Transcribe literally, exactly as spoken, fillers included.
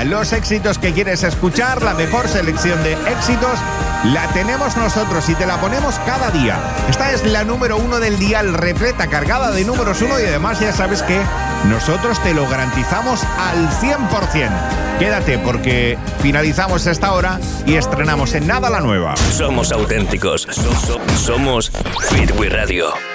Los éxitos que quieres escuchar, la mejor selección de éxitos, la tenemos nosotros y te la ponemos cada día. Esta es la número uno del dial, repleta, cargada de números uno, y además ya sabes que nosotros te lo garantizamos al cien por ciento. Quédate porque finalizamos esta hora y estrenamos en nada la nueva. Somos auténticos. So- so- somos Hit We Radio.